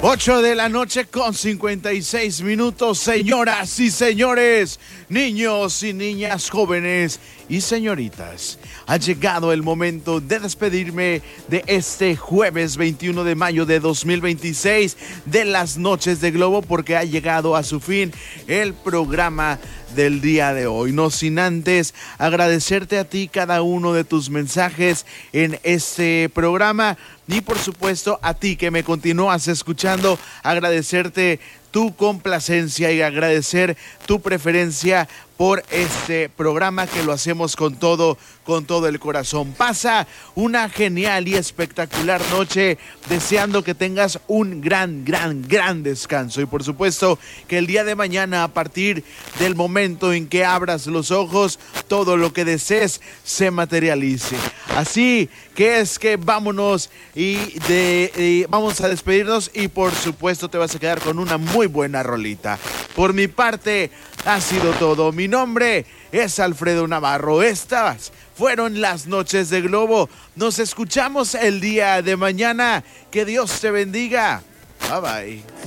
8 de la noche con 56 minutos, señoras y señores, niños y niñas, jóvenes y señoritas. Ha llegado el momento de despedirme de este jueves 21 de mayo de 2026 de las Noches de Globo, porque ha llegado a su fin el programa del día de hoy. No sin antes agradecerte a ti cada uno de tus mensajes en este programa y por supuesto a ti que me continúas escuchando, agradecerte tu complacencia y agradecer tu preferencia por este programa que lo hacemos con todo el corazón. Pasa una genial y espectacular noche, deseando que tengas un gran descanso y por supuesto que el día de mañana, a partir del momento en que abras los ojos, todo lo que desees se materialice. Así que vámonos y vamos a despedirnos y por supuesto te vas a quedar con una muy buena rolita. Por mi parte ha sido todo. Mi nombre es Alfredo Navarro. Estas fueron las Noches de Globo. Nos escuchamos el día de mañana. Que Dios te bendiga. Bye bye.